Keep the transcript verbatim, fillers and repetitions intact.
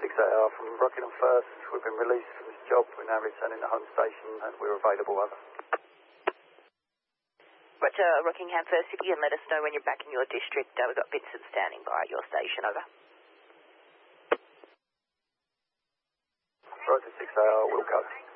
six A R from Rockingham First. We've been released from this job. We're now returning to home station and we're available. Over. Roger, Rockingham First, if you can let us know when you're back in your district. Uh, we've got Vincent standing by at your station. Over. Roger, six A R, we'll go.